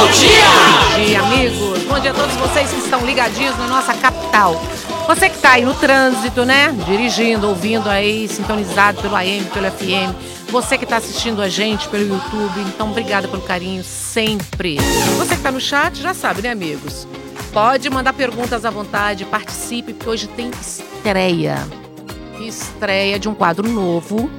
Bom dia, amigos. Bom dia a todos vocês que estão ligadinhos na nossa capital. Você que está aí no trânsito, né? Dirigindo, ouvindo aí, sintonizado pelo AM, pelo FM. Você que está assistindo a gente pelo YouTube. Então, obrigada pelo carinho sempre. Você que está no chat, já sabe, né, amigos? Pode mandar perguntas à vontade, participe, porque hoje tem estreia. Estreia de um quadro novo.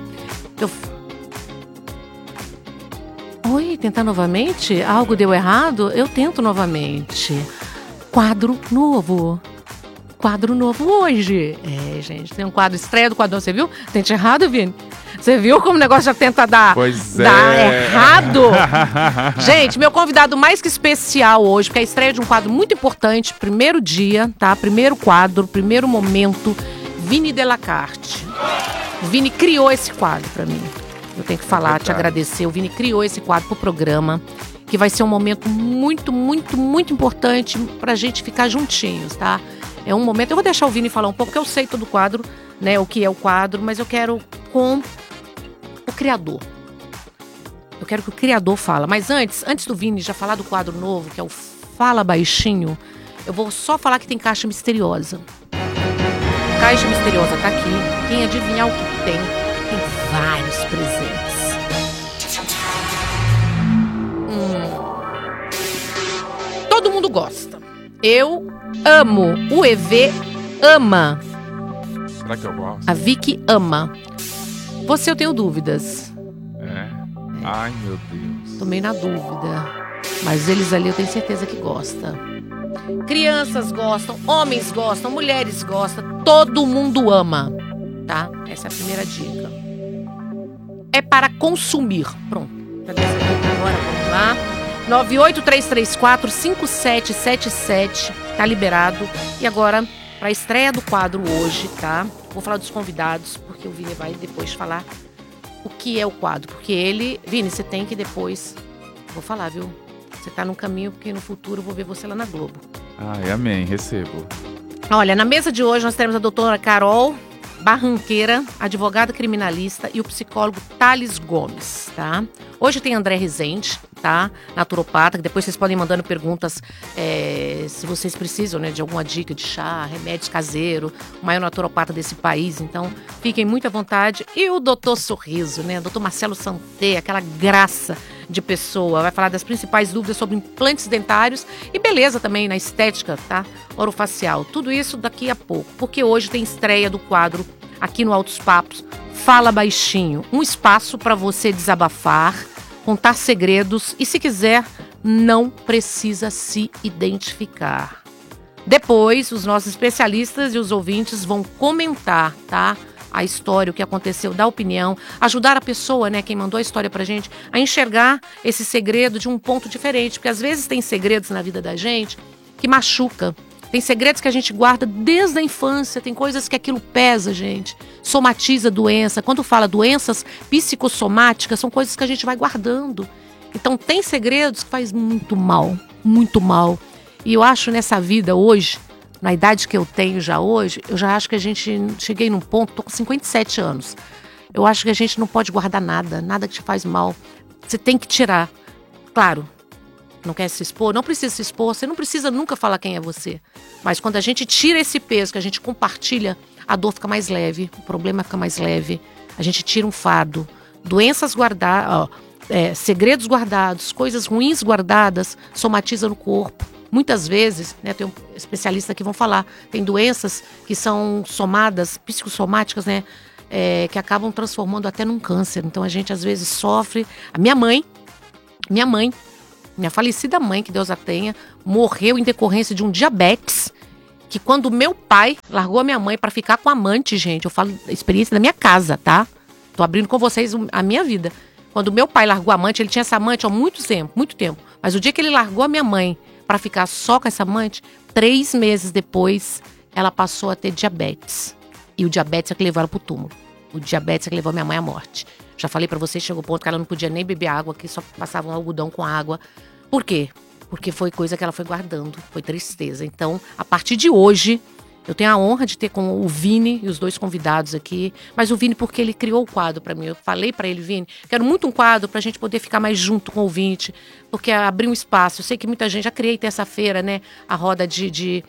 Oi, tentar novamente? Algo deu errado? Eu tento novamente. Quadro novo. Quadro novo hoje. Gente, tem um quadro estreia do quadro. Você viu? Tente errado, Vini? Você viu como o negócio já tenta dar errado? Gente, meu convidado mais que especial hoje, porque é a estreia de um quadro muito importante, primeiro dia, tá? Primeiro quadro, primeiro momento, Vini Delacarte. O Vini criou esse quadro pra mim. Eu tenho que falar, te agradecer. O Vini criou esse quadro pro programa, que vai ser um momento muito, muito, muito importante pra gente ficar juntinhos, tá? É um momento... Eu vou deixar o Vini falar um pouco, porque eu sei todo o quadro, né? O que é o quadro, mas eu quero com o criador. Eu quero que o criador fala. Mas antes do Vini já falar do quadro novo, que é o Fala Baixinho, eu vou só falar que tem caixa misteriosa. Caixa misteriosa tá aqui. Quem adivinhar o que tem vários presentes. Todo mundo gosta. Eu amo. O EV ama. Será que eu gosto? A Vicky ama. Você, eu tenho dúvidas. Ai, meu Deus. Tô meio na dúvida. Mas eles ali eu tenho certeza que gostam. Crianças gostam, homens gostam, mulheres gostam. Todo mundo ama. Tá? Essa é a primeira dica. É para consumir. Pronto. Cadê essa dica agora? Vamos lá. 983345777. Tá liberado. E agora, para a estreia do quadro hoje, tá? Vou falar dos convidados, porque o Vini vai depois falar o que é o quadro. Porque ele... Vini, você tem que depois... Vou falar, viu? Você tá no caminho, porque no futuro eu vou ver você lá na Globo. Ai, amém. Recebo. Olha, na mesa de hoje nós teremos a doutora Carol Barranqueira, advogada criminalista, e o psicólogo Thales Gomes, tá? Hoje tem André Rezende, tá? Naturopata, que depois vocês podem ir mandando perguntas se vocês precisam, né, de alguma dica de chá, remédios caseiro, o maior naturopata desse país, então fiquem muito à vontade. E o doutor Sorriso, né? Doutor Marcelo Santé, aquela graça de pessoa, vai falar das principais dúvidas sobre implantes dentários e beleza também na estética, tá? Orofacial, tudo isso daqui a pouco, porque hoje tem estreia do quadro aqui no Altos Papos, Fala Baixinho, um espaço para você desabafar, contar segredos e, se quiser, não precisa se identificar. Depois, os nossos especialistas e os ouvintes vão comentar, tá? A história, o que aconteceu, dar opinião, ajudar a pessoa, né, quem mandou a história pra gente, a enxergar esse segredo de um ponto diferente, porque às vezes tem segredos na vida da gente que machuca. Tem segredos que a gente guarda desde a infância, tem coisas que aquilo pesa, gente. Somatiza doença. Quando fala doenças psicossomáticas, são coisas que a gente vai guardando. Então tem segredos que faz muito mal, muito mal. E eu acho nessa vida hoje, na idade que eu tenho já hoje, eu já acho que a gente... Cheguei num ponto, tô com 57 anos. Eu acho que a gente não pode guardar nada, nada que te faz mal. Você tem que tirar. Claro, não quer se expor? Não precisa se expor, você não precisa nunca falar quem é você. Mas quando a gente tira esse peso, que a gente compartilha, a dor fica mais leve, o problema fica mais leve. A gente tira um fardo. Doenças guardadas, segredos guardados, coisas ruins guardadas, somatiza no corpo. Muitas vezes, né, tem um especialista que vão falar, tem doenças que são somadas, psicossomáticas, né, que acabam transformando até num câncer. Então a gente às vezes sofre. A minha falecida mãe, que Deus a tenha, morreu em decorrência de um diabetes, que quando meu pai largou a minha mãe para ficar com a amante, gente, eu falo da experiência da minha casa, tá? Tô abrindo com vocês a minha vida. Quando meu pai largou a amante, ele tinha essa amante há muito tempo. Mas o dia que ele largou a minha mãe para ficar só com essa amante, 3 meses depois, ela passou a ter diabetes. E o diabetes é que levou ela pro túmulo. O diabetes é que levou a minha mãe à morte. Já falei pra vocês, chegou o ponto que ela não podia nem beber água, que só passava um algodão com água. Por quê? Porque foi coisa que ela foi guardando, foi tristeza. Então, a partir de hoje, Eu tenho a honra de ter com o Vini e os 2 convidados aqui. Mas o Vini, porque ele criou o quadro para mim. Eu falei para ele, Vini, quero muito um quadro pra gente poder ficar mais junto com o ouvinte. Porque abrir um espaço. Eu sei que muita gente, já criei terça-feira, né? A roda de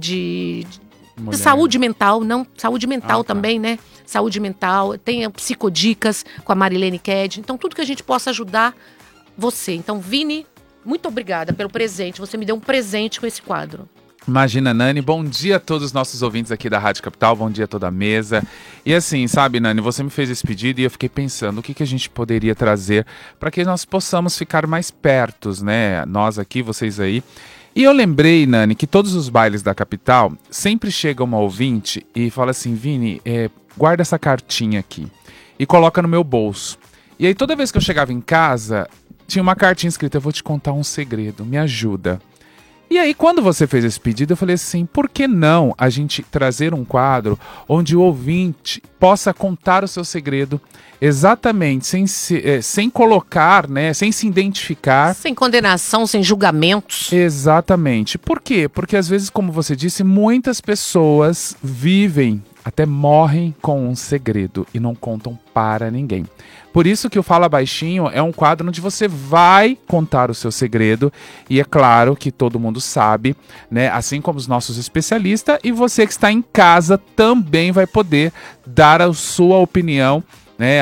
saúde mental, não, saúde mental também, né? Saúde mental, tem psicodicas com a Marilene Ked. Então, tudo que a gente possa ajudar você. Então, Vini, muito obrigada pelo presente. Você me deu um presente com esse quadro. Imagina, Nani, bom dia a todos os nossos ouvintes aqui da Rádio Capital, bom dia a toda a mesa. E assim, sabe, Nani, você me fez esse pedido e eu fiquei pensando o que a gente poderia trazer para que nós possamos ficar mais pertos, né? Nós aqui, vocês aí. E eu lembrei, Nani, que todos os bailes da capital sempre chega uma ouvinte e fala assim, Vini, guarda essa cartinha aqui e coloca no meu bolso. E aí toda vez que eu chegava em casa, tinha uma cartinha escrita, eu vou te contar um segredo, me ajuda. E aí, quando você fez esse pedido, eu falei assim, por que não a gente trazer um quadro onde o ouvinte possa contar o seu segredo exatamente, sem colocar, né, sem se identificar. Sem condenação, sem julgamentos. Exatamente. Por quê? Porque às vezes, como você disse, muitas pessoas vivem, até morrem com um segredo e não contam para ninguém. Por isso que o Fala Baixinho é um quadro onde você vai contar o seu segredo e é claro que todo mundo sabe, né? Assim como os nossos especialistas, e você que está em casa também vai poder dar a sua opinião, né?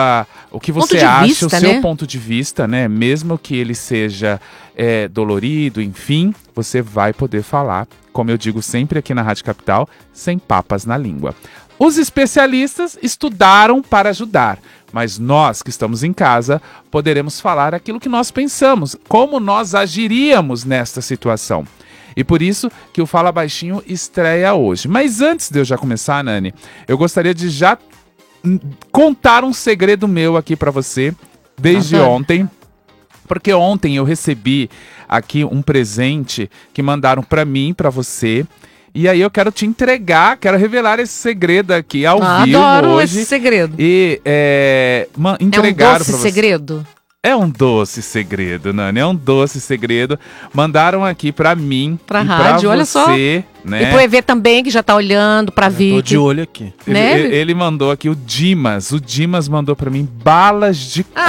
O que você acha, o seu ponto de vista, né? Mesmo que ele seja dolorido, enfim, você vai poder falar, como eu digo sempre aqui na Rádio Capital, sem papas na língua. Os especialistas estudaram para ajudar, mas nós que estamos em casa poderemos falar aquilo que nós pensamos, como nós agiríamos nesta situação. E por isso que o Fala Baixinho estreia hoje. Mas antes de eu já começar, Nani, eu gostaria de já contar um segredo meu aqui para você, desde ontem. Porque ontem eu recebi aqui um presente que mandaram para mim, para você. E aí eu quero te entregar, quero revelar esse segredo aqui ao vivo adoro hoje. Esse segredo. E entregar para você. É um doce segredo? É um doce segredo, Nani, é um doce segredo. Mandaram aqui pra mim, pra rádio, olha só. Né? E pro EV também, que já tá olhando, pra Vicky. Tô de olho aqui. Né? Ele mandou aqui o Dimas mandou pra mim balas de coco.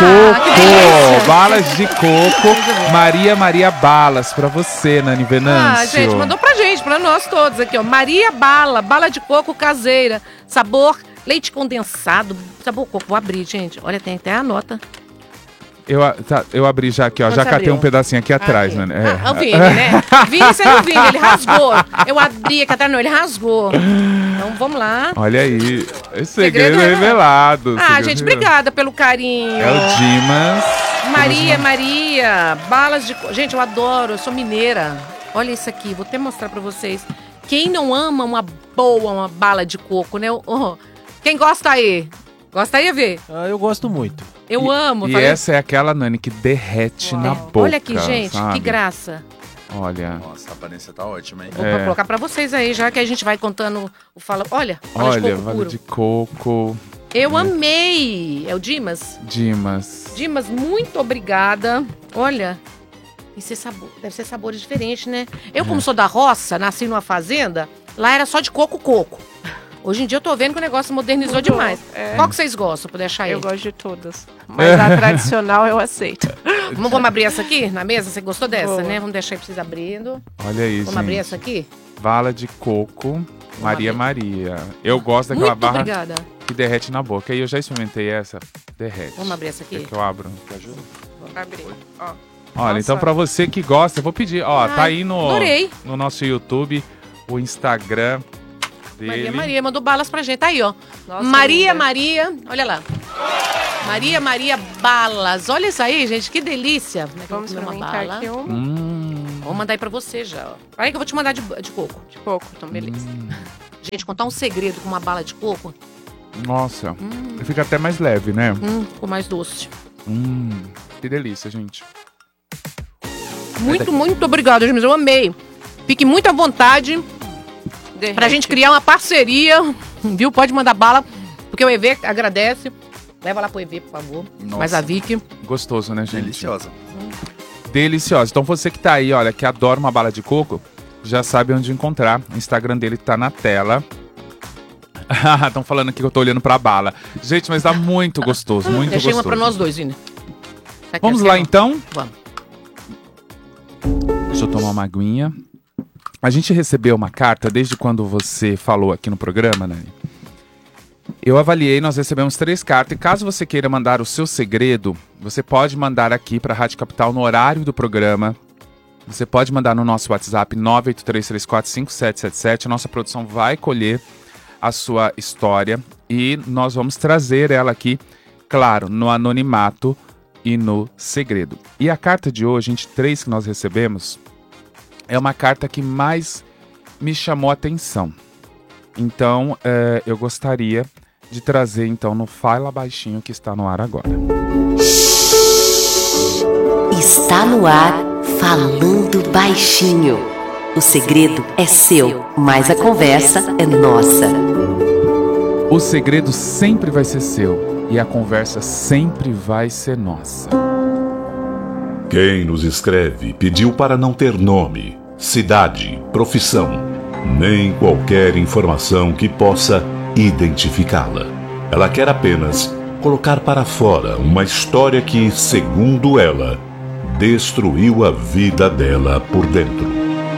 Balas de coco. Maria Balas, pra você, Nani Venâncio. Gente, mandou pra gente, pra nós todos aqui, ó. Maria bala de coco caseira, sabor leite condensado, sabor coco. Vou abrir, gente. Olha, tem até a nota. Eu abri já aqui, ó. Já catei um pedacinho aqui atrás, né? O Vini, né? Vini, você não Vini, ele rasgou. Eu abri aqui atrás, não, ele rasgou. Então, vamos lá. Olha aí. Esse segredo revelado. Gente, obrigada pelo carinho. É o Dimas. Maria, balas de... Gente, eu adoro, eu sou mineira. Olha isso aqui, vou até mostrar pra vocês. Quem não ama uma bala de coco, né? Quem gosta aí? Gosta aí, Vê? Eu gosto muito. Eu amo. E essa é aquela, Nani, que derrete na boca. Olha aqui, gente, sabe? que graça. Olha. Nossa, a aparência tá ótima, hein? Vou colocar pra vocês aí, já que a gente vai contando o fala. Olha, bala de coco. Eu amei. É o Dimas? Dimas, muito obrigada. Olha, deve ser sabores diferentes, né? Eu, como sou da roça, nasci numa fazenda, lá era só de coco. Hoje em dia eu tô vendo que o negócio modernizou demais. Qual que vocês gostam, pra deixar aí? Eu gosto de todas. Mas a tradicional eu aceito. Vamos abrir essa aqui na mesa? Você gostou dessa, né? Vamos deixar aí pra vocês abrindo. Olha aí, Vamos abrir essa aqui? Bala de coco, Maria. Eu gosto daquela barra que derrete na boca. E eu já experimentei essa, derrete. Vamos abrir essa aqui? Quer que eu abro? Te ajuda? Vou abrir. Ó. Olha, então pra você que gosta, eu vou pedir. Ó, tá aí no nosso YouTube, o Instagram dele. Maria mandou balas pra gente. Tá aí, ó. Nossa, Maria, olha lá. Maria Balas. Olha isso aí, gente, que delícia. Vamos experimentar aqui uma. Vou mandar aí pra você já, ó. Olha que eu vou te mandar de coco. De coco, então beleza. Gente, contar um segredo com uma bala de coco. Nossa, fica até mais leve, né? Ficou mais doce. Que delícia, gente. Muito obrigada, James. Eu amei. Fique muito à vontade pra gente criar uma parceria, viu? Pode mandar bala, porque o EV agradece. Leva lá pro EV, por favor. Nossa. Mas a Vicky. Gostoso, né, gente? Deliciosa. Deliciosa. Então você que tá aí, olha, que adora uma bala de coco, já sabe onde encontrar. O Instagram dele tá na tela. Estão falando aqui que eu tô olhando pra bala. Gente, mas tá muito gostoso, muito Deixei gostoso. uma pra nós dois, Vini. Vamos lá, então? Vamos. Deixa eu tomar uma aguinha. A gente recebeu uma carta desde quando você falou aqui no programa, Nani. Eu avaliei, nós recebemos 3 cartas. E caso você queira mandar o seu segredo, você pode mandar aqui pra Rádio Capital no horário do programa. Você pode mandar no nosso WhatsApp 983345777. A nossa produção vai colher a sua história e nós vamos trazer ela aqui, claro, no anonimato e no segredo. E a carta de hoje, gente, 3 que nós recebemos, é uma carta que mais me chamou a atenção. Então, eu gostaria de trazer, então, no Fala Baixinho, que está no ar agora. Está no ar, Falando Baixinho. O segredo é seu, mas a conversa é nossa. O segredo sempre vai ser seu e a conversa sempre vai ser nossa. Quem nos escreve pediu para não ter nome, cidade, profissão, nem qualquer informação que possa identificá-la. Ela quer apenas colocar para fora uma história que, segundo ela, destruiu a vida dela por dentro.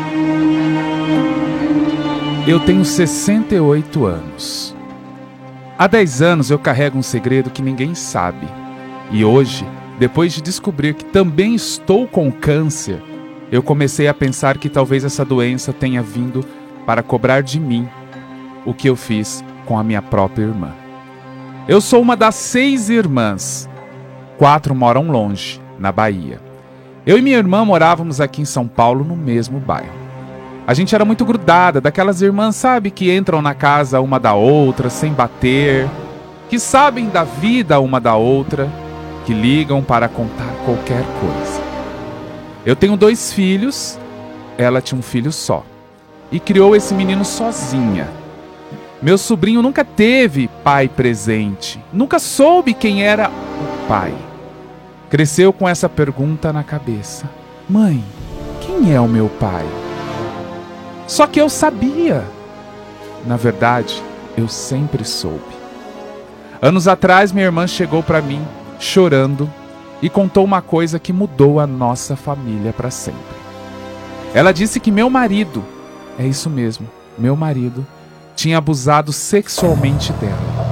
Eu tenho 68 anos. Há 10 anos eu carrego um segredo que ninguém sabe. E hoje, depois de descobrir que também estou com câncer, eu comecei a pensar que talvez essa doença tenha vindo para cobrar de mim o que eu fiz com a minha própria irmã. Eu sou uma das 6 irmãs. 4 moram longe, na Bahia. Eu e minha irmã morávamos aqui em São Paulo, no mesmo bairro. A gente era muito grudada, daquelas irmãs, sabe, que entram na casa uma da outra, sem bater, que sabem da vida uma da outra, que ligam para contar qualquer coisa. Eu tenho 2 filhos, ela tinha um filho só, e criou esse menino sozinha. Meu sobrinho nunca teve pai presente, nunca soube quem era o pai. Cresceu com essa pergunta na cabeça: mãe, quem é o meu pai? Só que eu sabia. Na verdade, eu sempre soube. Anos atrás, minha irmã chegou para mim, chorando, e contou uma coisa que mudou a nossa família para sempre. Ela disse que meu marido, é isso mesmo, meu marido, tinha abusado sexualmente dela.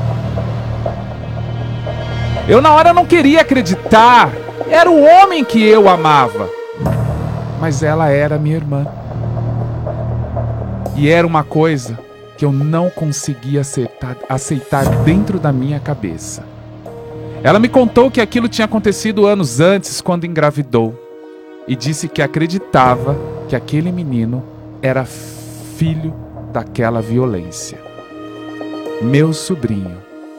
Eu na hora não queria acreditar. Era o homem que eu amava. Mas ela era minha irmã. E era uma coisa que eu não conseguia aceitar dentro da minha cabeça. Ela me contou que aquilo tinha acontecido anos antes, quando engravidou. E disse que acreditava que aquele menino era filho daquela violência. Meu sobrinho.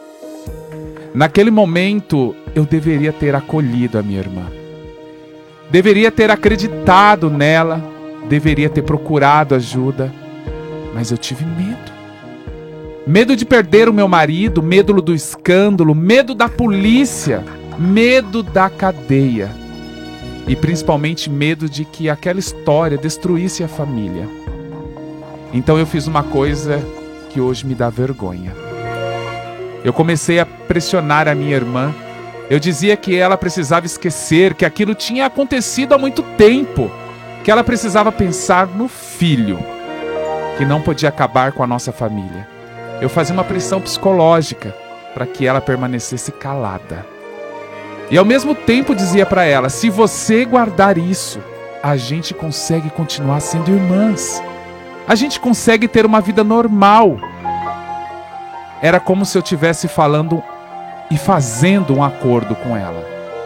Naquele momento, eu deveria ter acolhido a minha irmã. Deveria ter acreditado nela. Deveria ter procurado ajuda. Mas eu tive medo. Medo de perder o meu marido, medo do escândalo, medo da polícia, medo da cadeia. E principalmente medo de que aquela história destruísse a família. Então eu fiz uma coisa que hoje me dá vergonha. Eu comecei a pressionar a minha irmã. Eu dizia que ela precisava esquecer, que aquilo tinha acontecido há muito tempo, que ela precisava pensar no filho, que não podia acabar com a nossa família. Eu fazia uma pressão psicológica para que ela permanecesse calada. E ao mesmo tempo dizia para ela: se você guardar isso, a gente consegue continuar sendo irmãs. A gente consegue ter uma vida normal. Era como se eu estivesse falando e fazendo um acordo com ela.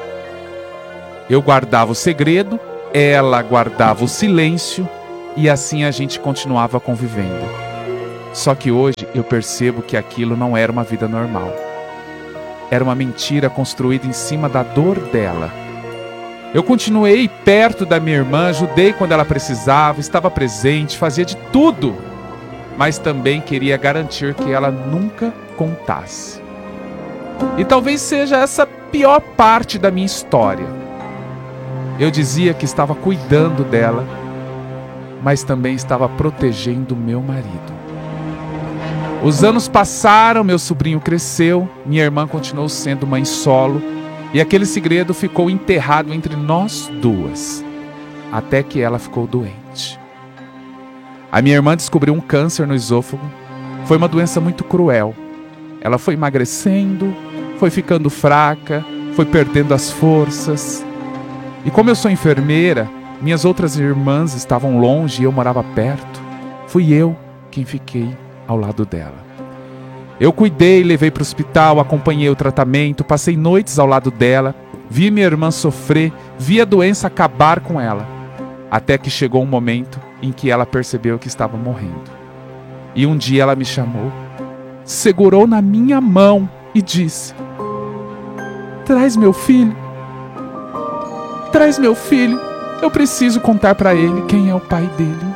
Eu guardava o segredo, ela guardava o silêncio, e assim a gente continuava convivendo. Só que hoje eu percebo que aquilo não era uma vida normal. Era uma mentira construída em cima da dor dela. Eu continuei perto da minha irmã, ajudei quando ela precisava, estava presente, fazia de tudo. Mas também queria garantir que ela nunca contasse. E talvez seja essa a pior parte da minha história. Eu dizia que estava cuidando dela, mas também estava protegendo meu marido. Os anos passaram, meu sobrinho cresceu, minha irmã continuou sendo mãe solo, e aquele segredo ficou enterrado entre nós duas, até que ela ficou doente. A minha irmã descobriu um câncer no esôfago. Foi uma doença muito cruel. Ela foi emagrecendo, foi ficando fraca, foi perdendo as forças. E como eu sou enfermeira, minhas outras irmãs estavam longe e eu morava perto. Fui eu quem fiquei ao lado dela. Eu cuidei, levei para o hospital, acompanhei o tratamento, passei noites ao lado dela, vi minha irmã sofrer, vi a doença acabar com ela, até que chegou um momento em que ela percebeu que estava morrendo. E um dia ela me chamou, segurou na minha mão e disse: "Traz meu filho, traz meu filho, eu preciso contar para ele quem é o pai dele."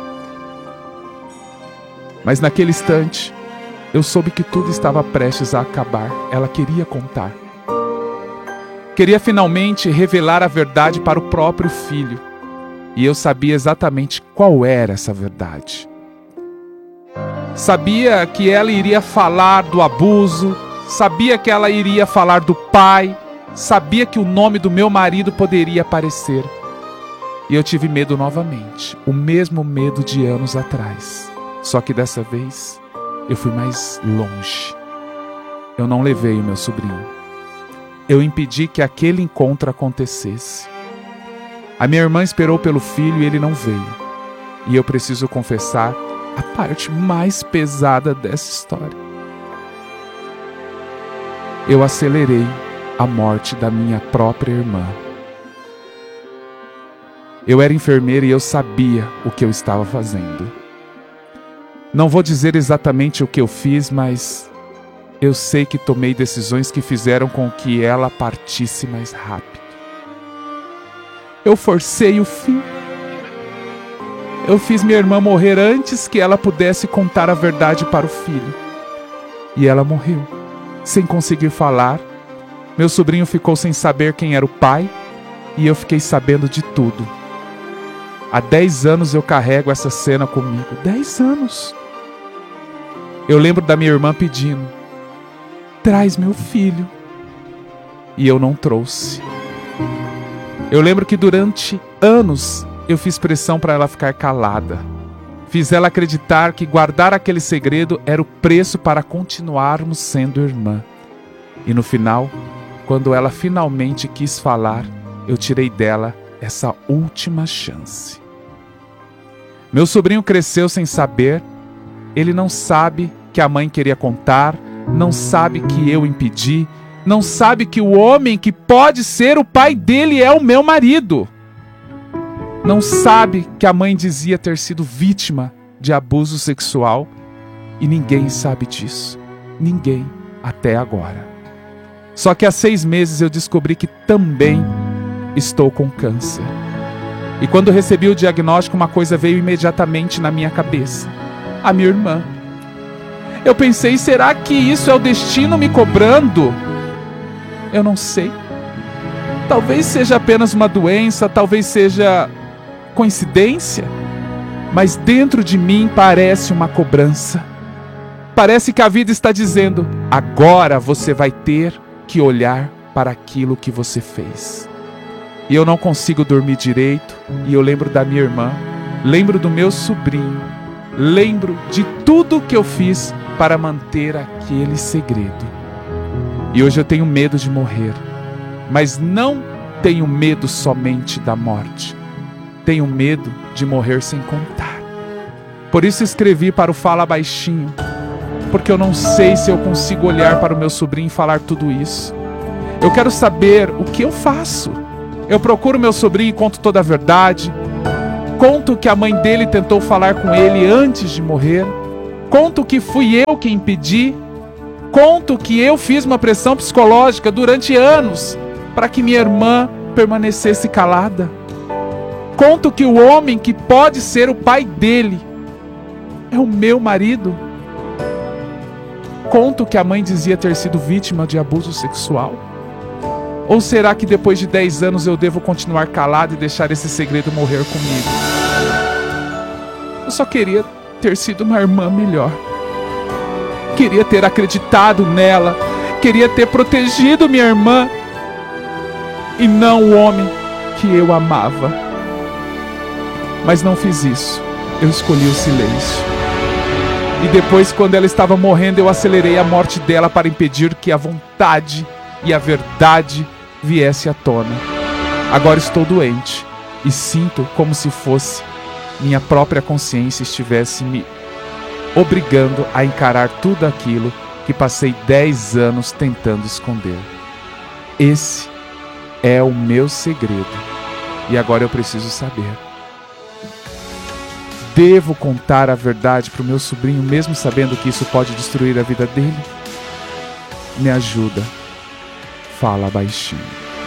Mas naquele instante, eu soube que tudo estava prestes a acabar. Ela queria contar. Queria finalmente revelar a verdade para o próprio filho. E eu sabia exatamente qual era essa verdade. Sabia que ela iria falar do abuso, sabia que ela iria falar do pai, sabia que o nome do meu marido poderia aparecer. E eu tive medo novamente, o mesmo medo de anos atrás. Só que dessa vez, eu fui mais longe. Eu não levei o meu sobrinho. Eu impedi que aquele encontro acontecesse. A minha irmã esperou pelo filho e ele não veio. E eu preciso confessar a parte mais pesada dessa história. Eu acelerei a morte da minha própria irmã. Eu era enfermeira e eu sabia o que eu estava fazendo. Não vou dizer exatamente o que eu fiz, mas eu sei que tomei decisões que fizeram com que ela partisse mais rápido. Eu forcei o fim. Eu fiz minha irmã morrer antes que ela pudesse contar a verdade para o filho. E ela morreu, sem conseguir falar. Meu sobrinho ficou sem saber quem era o pai, e eu fiquei sabendo de tudo. Há 10 anos eu carrego essa cena comigo. 10 anos. Eu lembro da minha irmã pedindo: "Traz meu filho." E eu não trouxe. Eu lembro que durante anos eu fiz pressão para ela ficar calada. Fiz ela acreditar que guardar aquele segredo era o preço para continuarmos sendo irmã. E no final, quando ela finalmente quis falar, eu tirei dela essa última chance. Meu sobrinho cresceu sem saber. Ele não sabe que a mãe queria contar, não sabe que eu impedi, não sabe que o homem que pode ser o pai dele é o meu marido. Não sabe que a mãe dizia ter sido vítima de abuso sexual e ninguém sabe disso. Ninguém até agora. Só que há 6 meses eu descobri que também estou com câncer. E quando recebi o diagnóstico, uma coisa veio imediatamente na minha cabeça: a minha irmã. Eu pensei, será que isso é o destino me cobrando? Eu não sei. Talvez seja apenas uma doença, talvez seja coincidência, mas dentro de mim parece uma cobrança. Parece que a vida está dizendo: agora você vai ter que olhar para aquilo que você fez. E eu não consigo dormir direito, e eu lembro da minha irmã, lembro do meu sobrinho, lembro de tudo que eu fiz para manter aquele segredo. E hoje eu tenho medo de morrer, mas não tenho medo somente da morte. Tenho medo de morrer sem contar. Por isso escrevi para o Fala Baixinho, porque eu não sei se eu consigo olhar para o meu sobrinho e falar tudo isso. Eu quero saber o que eu faço. Eu procuro meu sobrinho e conto toda a verdade. Conto que a mãe dele tentou falar com ele antes de morrer. Conto que fui eu quem impedi. Conto que eu fiz uma pressão psicológica durante anos para que minha irmã permanecesse calada. Conto que o homem que pode ser o pai dele é o meu marido. Conto que a mãe dizia ter sido vítima de abuso sexual. Ou será que depois de 10 anos eu devo continuar calado e deixar esse segredo morrer comigo? Eu só queria ter sido uma irmã melhor. Queria ter acreditado nela. Queria ter protegido minha irmã. E não o homem que eu amava. Mas não fiz isso. Eu escolhi o silêncio. E depois, quando ela estava morrendo, eu acelerei a morte dela para impedir que a vontade e a verdade viesse à tona. Agora estou doente e sinto como se fosse minha própria consciência estivesse me obrigando a encarar tudo aquilo que passei 10 anos tentando esconder. Esse é o meu segredo e agora eu preciso saber. Devo contar a verdade para o meu sobrinho mesmo sabendo que isso pode destruir a vida dele? Me ajuda. Fala baixinho.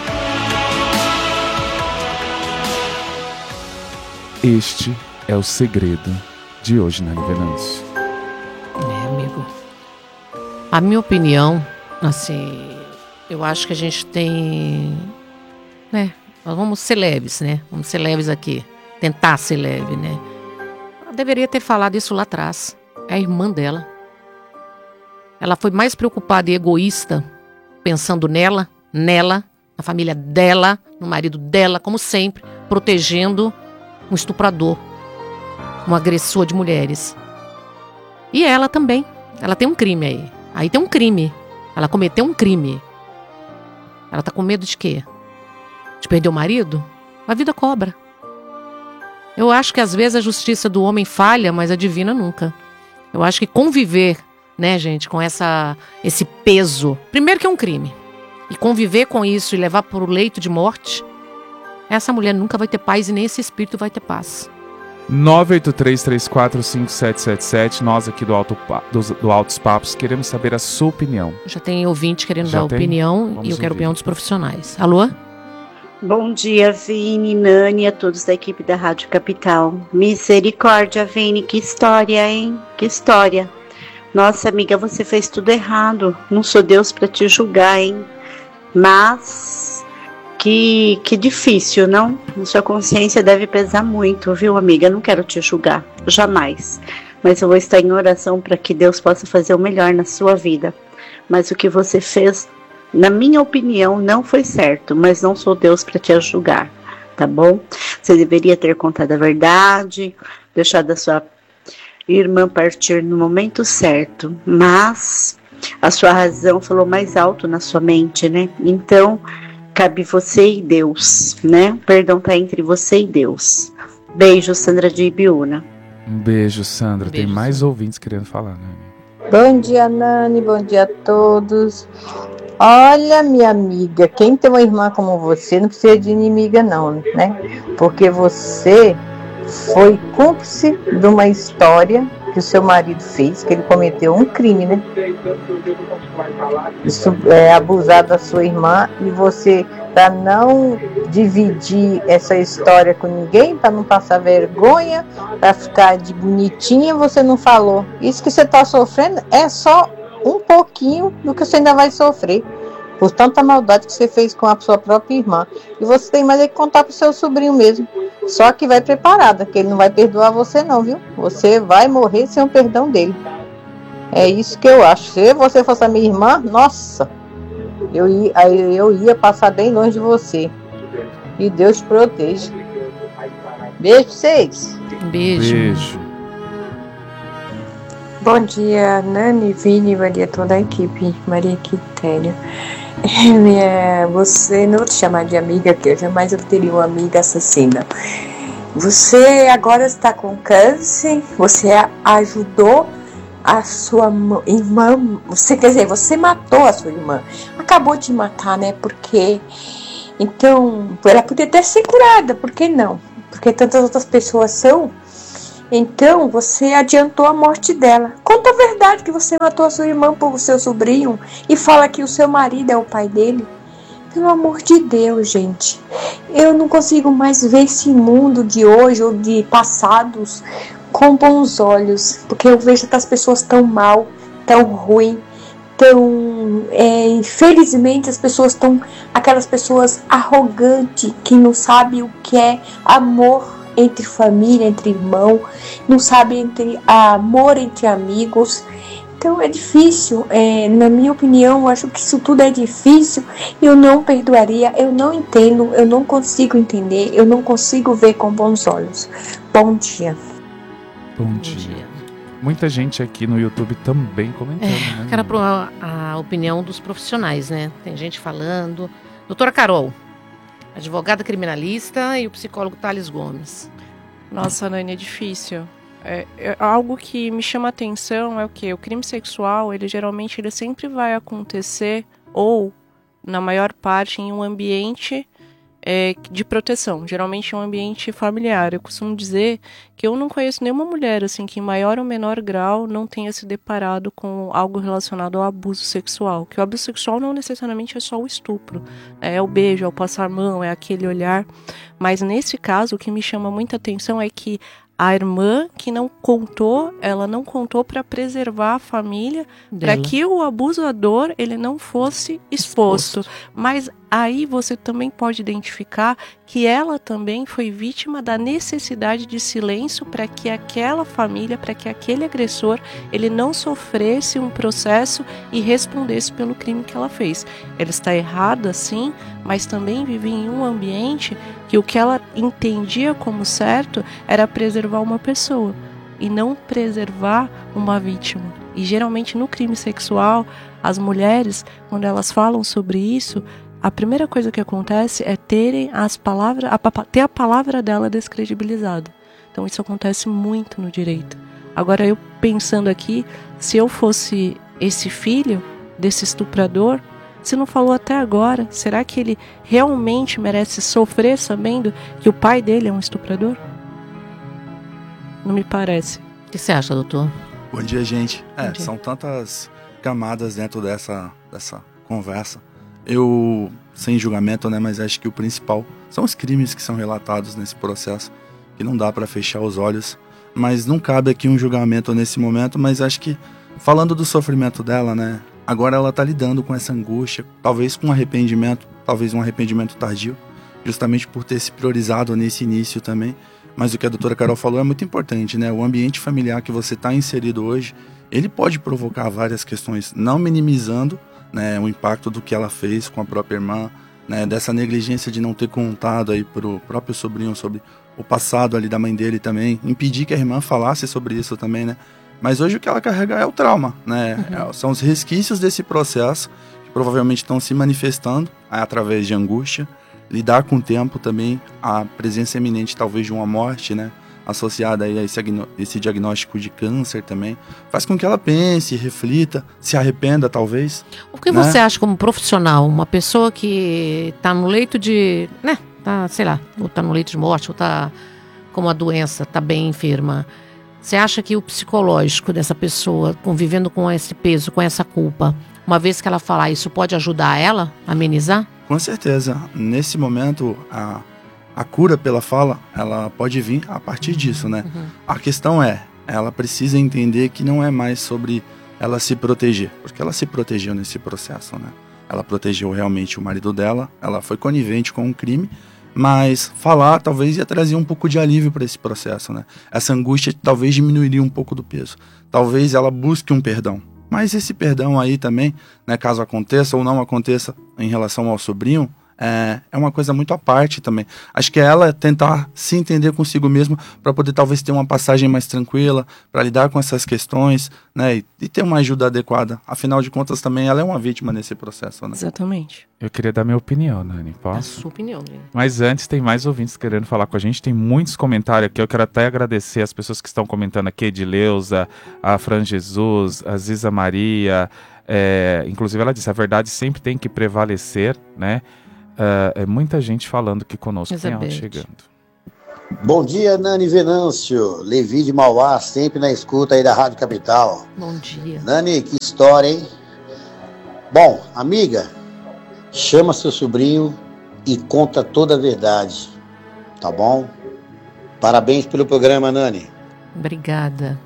Este é o segredo de hoje na Venâncio. Amigo. A minha opinião, assim, eu acho que a gente tem, né? Nós vamos ser leves, né? Vamos ser leves aqui. Tentar ser leve, né? Ela deveria ter falado isso lá atrás. É a irmã dela. Ela foi mais preocupada e egoísta, pensando nela, na família dela, no marido dela, como sempre, protegendo um estuprador, um agressor de mulheres. E ela também. Ela tem um crime aí. Aí tem um crime. Ela cometeu um crime. Ela tá com medo de quê? De perder o marido? A vida cobra. Eu acho que às vezes a justiça do homem falha, mas a divina nunca. Eu acho que conviver, né, gente, com esse peso. Primeiro que é um crime. E conviver com isso e levar para o leito de morte, essa mulher nunca vai ter paz e nem esse espírito vai ter paz. 983345777. Nós aqui do Altos Papos queremos saber a sua opinião. Já tem ouvinte querendo dar opinião e eu quero a opinião dos profissionais. Alô? Bom dia, Vini, Nani, a todos da equipe da Rádio Capital. Misericórdia, Vini, que história, hein? Que história. Nossa, amiga, você fez tudo errado. Não sou Deus para te julgar, hein? Mas que difícil, não? Sua consciência deve pesar muito, viu, amiga? Não quero te julgar, jamais. Mas eu vou estar em oração para que Deus possa fazer o melhor na sua vida. Mas o que você fez, na minha opinião, não foi certo. Mas não sou Deus para te julgar, tá bom? Você deveria ter contado a verdade, deixado a sua irmã partir no momento certo. Mas a sua razão falou mais alto na sua mente, né? Então, cabe você e Deus, né? O perdão tá entre você e Deus. Beijo, Sandra de Ibiúna. Um beijo, Sandra. Tem mais ouvintes querendo falar, né? Bom dia, Nani. Bom dia a todos. Olha, minha amiga, quem tem uma irmã como você não precisa de inimiga não, né? Porque você foi cúmplice de uma história que o seu marido fez, que ele cometeu um crime, né? Isso é abusar da sua irmã e você, para não dividir essa história com ninguém, para não passar vergonha, para ficar de bonitinha, você não falou. Isso que você está sofrendo é só um pouquinho do que você ainda vai sofrer, por tanta maldade que você fez com a sua própria irmã. E você tem mais é que contar pro seu sobrinho mesmo. Só que vai preparada, que ele não vai perdoar você não, viu? Você vai morrer sem o perdão dele. É isso que eu acho. Se você fosse a minha irmã, nossa, eu ia passar bem longe de você. E Deus te proteja. Beijo pra vocês. Beijo. Bom dia, Nani, Vini, bom dia a toda a equipe, Maria Quitéria. Você não te chamar de amiga, que eu jamais teria uma amiga assassina. Você agora está com câncer, você ajudou a sua irmã, você matou a sua irmã, acabou de matar, né? Porque, então, ela podia ter sido curada, por que não? Porque tantas outras pessoas são. Então, você adiantou a morte dela. Conta a verdade que você matou a sua irmã por seu sobrinho e fala que o seu marido é o pai dele. Pelo amor de Deus, gente. Eu não consigo mais ver esse mundo de hoje ou de passados com bons olhos. Porque eu vejo que as pessoas tão mal, tão ruim, infelizmente as pessoas estão, aquelas pessoas arrogantes que não sabem o que é amor entre família, entre irmão, não sabe entre amor entre amigos. Então é difícil, na minha opinião, eu acho que isso tudo é difícil. Eu não perdoaria, eu não entendo, eu não consigo entender, eu não consigo ver com bons olhos. Bom dia. Bom dia. Muita gente aqui no YouTube também comentando, né? Quero a opinião dos profissionais, né? Tem gente falando. Doutora Carol, advogada criminalista, e o psicólogo Thales Gomes. Nossa, Nani, é difícil. Algo que me chama a atenção é o que? O crime sexual, ele sempre vai acontecer, ou, na maior parte, em um ambiente de proteção, geralmente em um ambiente familiar. Eu costumo dizer que eu não conheço nenhuma mulher assim que em maior ou menor grau não tenha se deparado com algo relacionado ao abuso sexual, que o abuso sexual não necessariamente é só o estupro, é o beijo, é o passar a mão, é aquele olhar, mas nesse caso o que me chama muita atenção é que a irmã que não contou, ela não contou para preservar a família, para que o abusador ele não fosse exposto. Mas aí você também pode identificar que ela também foi vítima da necessidade de silêncio para que aquela família, para que aquele agressor, ele não sofresse um processo e respondesse pelo crime que ela fez. Ela está errada, sim, mas também vivia em um ambiente que o que ela entendia como certo era preservar uma pessoa e não preservar uma vítima. E geralmente no crime sexual, as mulheres, quando elas falam sobre isso, a primeira coisa que acontece é ter a palavra dela descredibilizada. Então isso acontece muito no direito. Agora eu pensando aqui, se eu fosse esse filho desse estuprador, se não falou até agora, será que ele realmente merece sofrer sabendo que o pai dele é um estuprador? Não me parece. O que você acha, doutor? Bom dia, gente. São tantas camadas dentro dessa conversa. Eu, sem julgamento, né, mas acho que o principal são os crimes que são relatados nesse processo, que não dá para fechar os olhos, mas não cabe aqui um julgamento nesse momento, mas acho que, falando do sofrimento dela, né, agora ela tá lidando com essa angústia, talvez com arrependimento, talvez um arrependimento tardio, justamente por ter se priorizado nesse início também, mas o que a doutora Carol falou é muito importante, né, o ambiente familiar que você está inserido hoje, ele pode provocar várias questões, não minimizando, né, o impacto do que ela fez com a própria irmã, né, dessa negligência de não ter contado aí pro próprio sobrinho sobre o passado ali da mãe dele também, impedir que a irmã falasse sobre isso também, né, mas hoje o que ela carrega é o trauma, né, são os resquícios desse processo que provavelmente estão se manifestando através de angústia, lidar com o tempo também, a presença iminente talvez de uma morte, né, associada aí a esse diagnóstico de câncer também, faz com que ela pense, reflita, se arrependa talvez. O que você acha como profissional, uma pessoa que está no leito de, né, tá, sei lá, ou está no leito de morte, ou está com uma doença, está bem enferma, você acha que o psicológico dessa pessoa, convivendo com esse peso, com essa culpa, uma vez que ela falar, isso pode ajudar ela a amenizar? Com certeza, nesse momento, a cura pela fala, ela pode vir a partir disso, né? A questão ela precisa entender que não é mais sobre ela se proteger, porque ela se protegeu nesse processo, né? Ela protegeu realmente o marido dela, ela foi conivente com um crime, mas falar talvez ia trazer um pouco de alívio para esse processo, né? Essa angústia talvez diminuiria um pouco do peso. Talvez ela busque um perdão. Mas esse perdão aí também, né, caso aconteça ou não aconteça em relação ao sobrinho, é uma coisa muito à parte também. Acho que é ela tentar se entender consigo mesma para poder talvez ter uma passagem mais tranquila, para lidar com essas questões, né, e ter uma ajuda adequada. Afinal de contas também ela é uma vítima nesse processo, né? Exatamente. Eu queria dar minha opinião, Nani, posso? A sua opinião, Nani. Mas antes tem mais ouvintes querendo falar com a gente, tem muitos comentários aqui, eu quero até agradecer as pessoas que estão comentando aqui, Edileuza, a Fran Jesus, a Ziza Maria, inclusive ela disse, a verdade sempre tem que prevalecer, né? É muita gente falando aqui conosco, tem ela chegando. Bom dia, Nani Venâncio, Levi de Mauá, sempre na escuta aí da Rádio Capital. Bom dia. Nani, que história, hein? Bom, amiga, chama seu sobrinho e conta toda a verdade, tá bom? Parabéns pelo programa, Nani. Obrigada.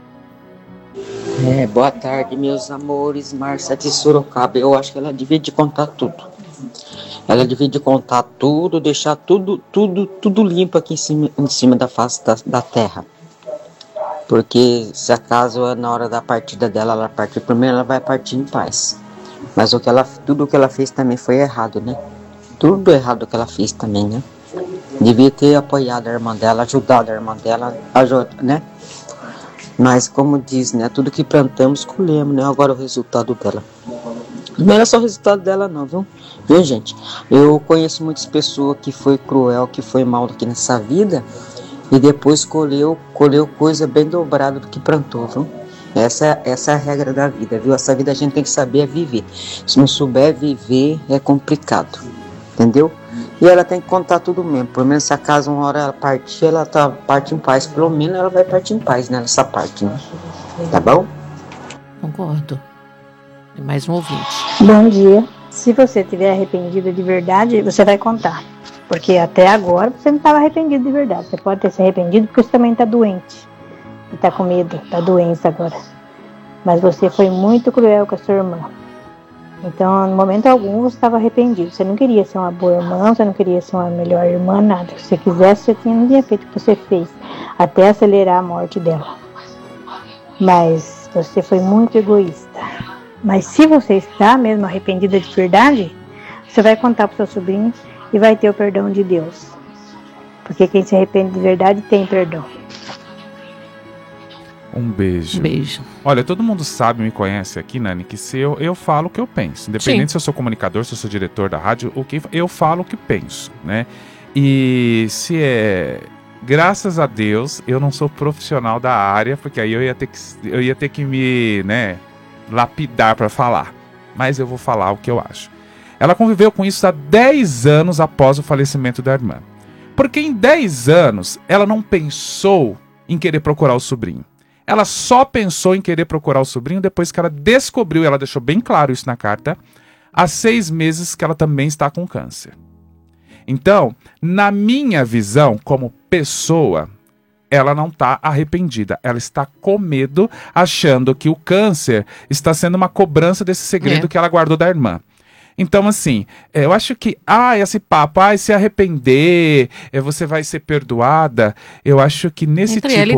Boa tarde, meus amores. Márcia de Sorocaba. Eu acho que ela devia te contar tudo. ela devia de contar tudo, deixar tudo limpo aqui em cima da face da terra. Porque se acaso na hora da partida dela, ela partir primeiro, ela vai partir em paz. Mas tudo o que ela fez também foi errado, né? Tudo errado que ela fez também, né? Devia ter apoiado a irmã dela, ajudado a irmã dela, né? Mas como diz, né? Tudo que plantamos, colhemos, né? Agora o resultado dela. Não era só o resultado dela não, viu? Viu, gente? Eu conheço muitas pessoas que foi cruel, que foi mal aqui nessa vida e depois colheu coisa bem dobrada do que plantou, viu? Essa é a regra da vida, viu? Essa vida a gente tem que saber viver. Se não souber viver, é complicado, entendeu? E ela tem que contar tudo mesmo. Pelo menos se a casa uma hora ela partir, ela parte em paz. Pelo menos ela vai partir em paz, né? Nessa parte, né? Tá bom? Concordo. Tem mais um ouvinte. Bom dia. Se você estiver arrependido de verdade, você vai contar. Porque até agora você não estava arrependido de verdade. Você pode ter se arrependido porque você também está doente. E está com medo da doença agora. Mas você foi muito cruel com a sua irmã. Então, no momento algum, você estava arrependido. Você não queria ser uma boa irmã, você não queria ser uma melhor irmã, nada. Se você quisesse, você não tinha feito o que você fez. Até acelerar a morte dela. Mas você foi muito egoísta. Mas se você está mesmo arrependida de verdade, você vai contar para o seu sobrinho e vai ter o perdão de Deus. Porque quem se arrepende de verdade tem perdão. Um beijo. Beijo. Olha, todo mundo sabe, me conhece aqui, Nani, que se eu falo o que eu penso. Independente se eu sou comunicador, se eu sou diretor da rádio, eu falo o que penso, né? E se é... Graças a Deus, eu não sou profissional da área, porque aí eu ia ter que me, né, lapidar para falar. Mas eu vou falar o que eu acho. Ela conviveu com isso há 10 anos após o falecimento da irmã. Porque em 10 anos, ela não pensou em querer procurar o sobrinho. Ela só pensou em querer procurar o sobrinho depois que ela descobriu, ela deixou bem claro isso na carta, há 6 meses que ela também está com câncer. Então, na minha visão, como pessoa, ela não está arrependida. Ela está com medo, achando que o câncer está sendo uma cobrança desse segredo que ela guardou da irmã. Então, assim, eu acho que, esse papo, se arrepender, você vai ser perdoada, eu acho que nesse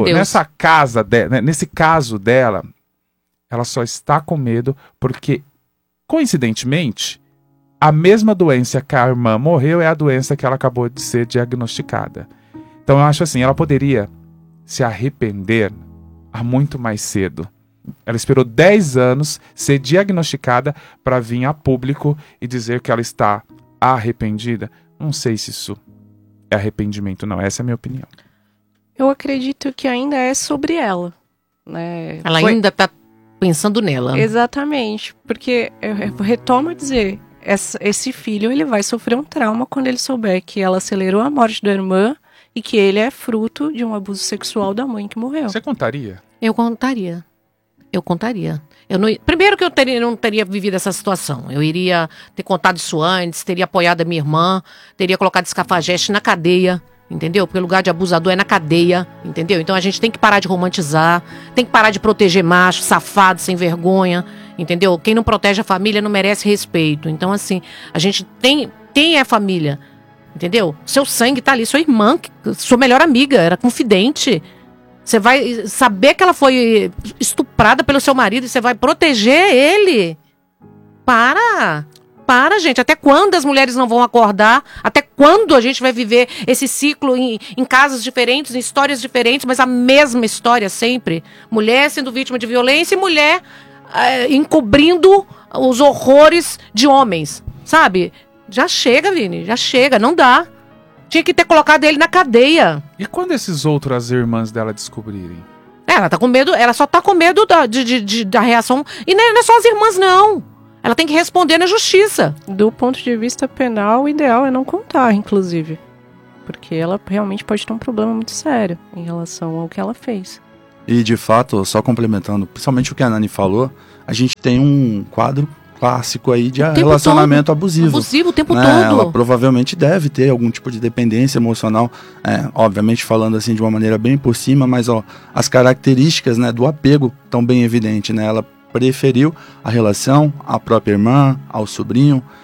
nesse caso dela, ela só está com medo porque, coincidentemente, a mesma doença que a irmã morreu é a doença que ela acabou de ser diagnosticada. Então, eu acho assim, ela poderia se arrepender há muito mais cedo. Ela esperou 10 anos ser diagnosticada para vir a público e dizer que ela está arrependida. Não sei se isso é arrependimento, não. Essa é a minha opinião. Eu acredito que ainda é sobre ela, né? Ela ainda está pensando nela. Exatamente, porque eu retomo a dizer, esse filho ele vai sofrer um trauma quando ele souber que ela acelerou a morte da irmã e que ele é fruto de um abuso sexual da mãe que morreu. Você contaria? Eu contaria. Primeiro que eu não teria vivido essa situação. Eu iria ter contado isso antes, teria apoiado a minha irmã, teria colocado esse cafajeste na cadeia, entendeu? Porque o lugar de abusador é na cadeia, entendeu? Então a gente tem que parar de romantizar, tem que parar de proteger macho, safado, sem vergonha, entendeu? Quem não protege a família não merece respeito. Então, assim, a gente tem a família, entendeu? Seu sangue tá ali, sua irmã, sua melhor amiga, era confidente. Você vai saber que ela foi estuprada pelo seu marido e você vai proteger ele? Para, gente. Até quando as mulheres não vão acordar? Até quando a gente vai viver esse ciclo em casas diferentes, em histórias diferentes, mas a mesma história sempre? Mulher sendo vítima de violência e mulher encobrindo os horrores de homens, sabe? Já chega, Vini, já chega, não dá. Tinha que ter colocado ele na cadeia. E quando esses outras irmãs dela descobrirem? Ela tá com medo, ela só tá com medo da reação. E não é só as irmãs, não. Ela tem que responder na justiça. Do ponto de vista penal, o ideal é não contar, inclusive. Porque ela realmente pode ter um problema muito sério em relação ao que ela fez. E de fato, só complementando, principalmente o que a Nani falou, a gente tem um quadro clássico aí de relacionamento abusivo. Abusivo o tempo todo. Ela provavelmente deve ter algum tipo de dependência emocional, obviamente falando assim de uma maneira bem por cima, mas as características, né, do apego estão bem evidentes, né? Ela preferiu a relação à própria irmã, ao sobrinho,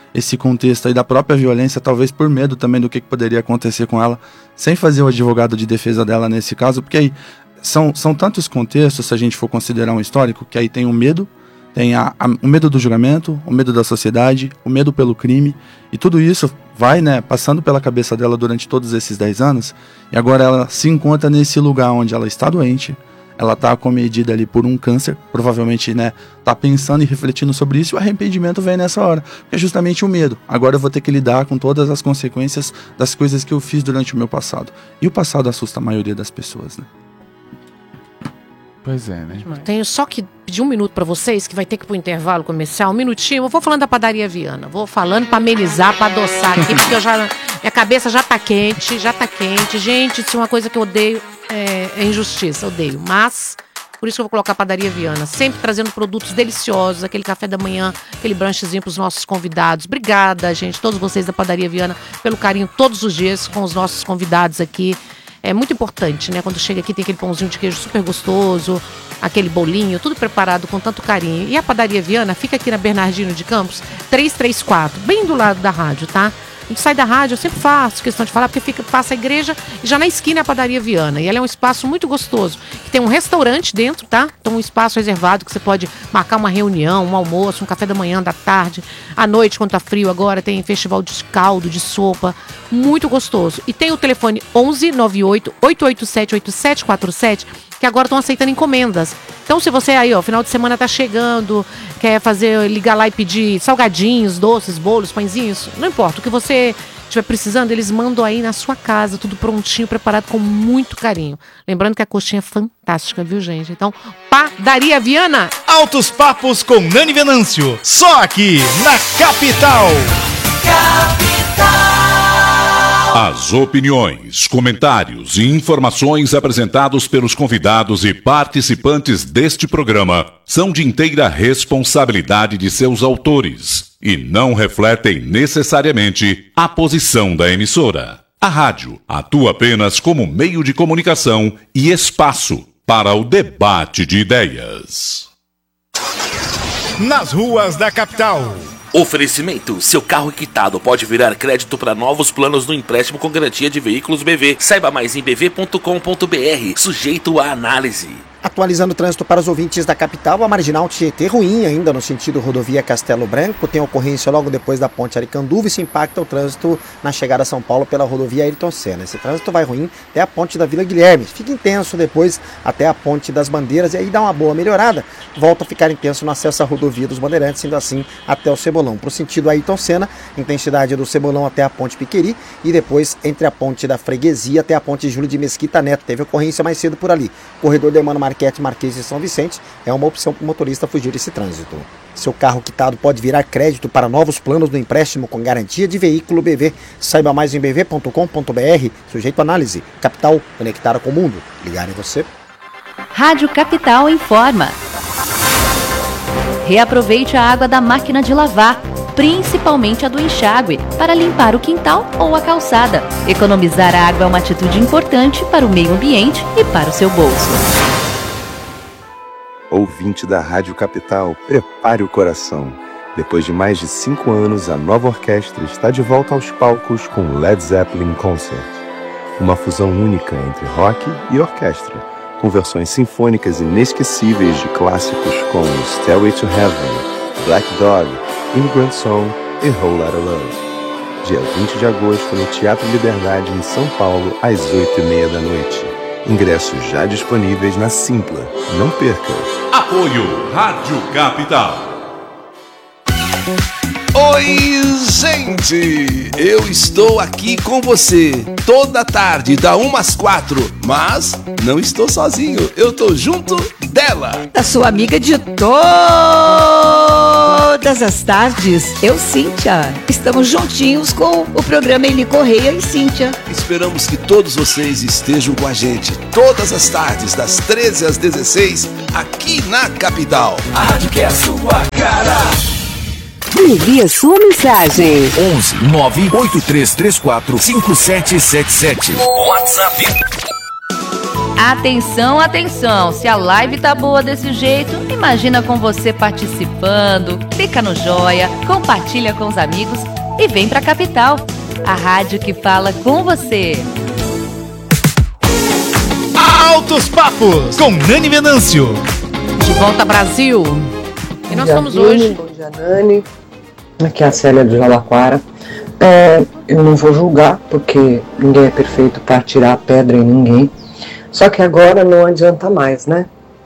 esse contexto aí da própria violência, talvez por medo também do que poderia acontecer com ela, sem fazer o advogado de defesa dela nesse caso, porque aí são tantos contextos, se a gente for considerar um histórico, que aí tem o medo, tem o medo do julgamento, o medo da sociedade, o medo pelo crime, e tudo isso vai, né, passando pela cabeça dela durante todos esses 10 anos, e agora ela se encontra nesse lugar onde ela está doente, ela está acomedida ali por um câncer, provavelmente, né, tá pensando e refletindo sobre isso, e o arrependimento vem nessa hora, que é justamente o medo. Agora eu vou ter que lidar com todas as consequências das coisas que eu fiz durante o meu passado. E o passado assusta a maioria das pessoas, né? Pois é, né? Tenho só que pedir um minuto para vocês, que vai ter que ir pro intervalo comercial, um minutinho. Eu vou falando da Padaria Viana, vou falando para amenizar, para adoçar aqui, porque minha cabeça já tá quente, Gente, isso é uma coisa que eu odeio, é injustiça, odeio. Mas, por isso que eu vou colocar a Padaria Viana, sempre trazendo produtos deliciosos, aquele café da manhã, aquele brunchzinho pros nossos convidados. Obrigada, gente, todos vocês da Padaria Viana, pelo carinho todos os dias com os nossos convidados aqui. É muito importante, né? Quando chega aqui tem aquele pãozinho de queijo super gostoso, aquele bolinho, tudo preparado com tanto carinho. E a Padaria Viana fica aqui na Bernardino de Campos, 334, bem do lado da rádio, tá? A gente sai da rádio, eu sempre faço questão de falar, porque passa a igreja e já na esquina é a Padaria Viana. E ela é um espaço muito gostoso, que tem um restaurante dentro, tá? Então um espaço reservado que você pode marcar uma reunião, um almoço, um café da manhã, da tarde. À noite, quando tá frio agora, tem festival de caldo, de sopa. Muito gostoso. E tem o telefone 11 98 887 8747, que agora estão aceitando encomendas. Então, se você aí, ó, final de semana tá chegando, quer ligar lá e pedir salgadinhos, doces, bolos, pãezinhos, não importa, o que você estiver precisando, eles mandam aí na sua casa, tudo prontinho, preparado com muito carinho. Lembrando que a coxinha é fantástica, viu, gente? Então, Padaria Viana. Altos Papos com Nani Venâncio, só aqui na Capital. As opiniões, comentários e informações apresentados pelos convidados e participantes deste programa são de inteira responsabilidade de seus autores e não refletem necessariamente a posição da emissora. A rádio atua apenas como meio de comunicação e espaço para o debate de ideias. Nas ruas da capital. Oferecimento: seu carro quitado pode virar crédito para novos planos no empréstimo com garantia de veículos BV. Saiba mais em bv.com.br, sujeito à análise. Atualizando o trânsito para os ouvintes da capital, a Marginal Tietê ruim ainda no sentido rodovia Castelo Branco, tem ocorrência logo depois da ponte Aricanduva, isso impacta o trânsito na chegada a São Paulo pela rodovia Ayrton Senna. Esse trânsito vai ruim até a ponte da Vila Guilherme, fica intenso depois até a ponte das Bandeiras e aí dá uma boa melhorada, volta a ficar intenso no acesso à rodovia dos Bandeirantes, indo assim até o Cebolão. Para o sentido Ayrton Senna, intensidade do Cebolão até a ponte Piqueri e depois entre a ponte da Freguesia até a ponte Júlio de Mesquita Neto, teve ocorrência mais cedo por ali. Corredor de Emmanuel Marquete, Marquês de São Vicente, é uma opção para o motorista fugir desse trânsito. Seu carro quitado pode virar crédito para novos planos do empréstimo com garantia de veículo BV. Saiba mais em bv.com.br, sujeito à análise. Capital, conectada com o mundo. Ligar em você. Rádio Capital informa. Reaproveite a água da máquina de lavar, principalmente a do enxágue, para limpar o quintal ou a calçada. Economizar água é uma atitude importante para o meio ambiente e para o seu bolso. Ouvinte da Rádio Capital, prepare o coração. Depois de mais de 5 anos, a nova orquestra está de volta aos palcos com Led Zeppelin Concert. Uma fusão única entre rock e orquestra, com versões sinfônicas inesquecíveis de clássicos como Stairway to Heaven, Black Dog, Immigrant Song e Whole Lotta Love. Dia 20 de agosto no Teatro Liberdade, em São Paulo, às 8h30 da noite. Ingressos já disponíveis na Simpla. Não perca! Apoio Rádio Capital. Oi, gente! Eu estou aqui com você toda tarde, da 1 às 4, mas não estou sozinho, eu tô junto dela. Da sua amiga de todas as tardes, eu, Cíntia. Estamos juntinhos com o programa Eli Correia e Cíntia. Esperamos que todos vocês estejam com a gente todas as tardes, das 13 às 16, aqui na Capital. A rádio que é a sua cara. Envie a sua mensagem. 11 98334 5777. WhatsApp. Atenção, atenção! Se a live tá boa desse jeito, imagina com você participando. Clica no joia, compartilha com os amigos e vem pra Capital, a rádio que fala com você. Altos Papos com Nani Venâncio. De volta, Brasil. E nós estamos hoje... Bom dia, Nani. Aqui é a Célia de Jalaquara. Eu não vou julgar, porque ninguém é perfeito para tirar a pedra em ninguém. Só que agora não adianta mais, né?